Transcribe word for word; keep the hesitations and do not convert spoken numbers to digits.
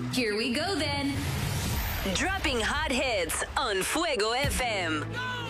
Here we go then. Dropping hot hits on Fuego F M.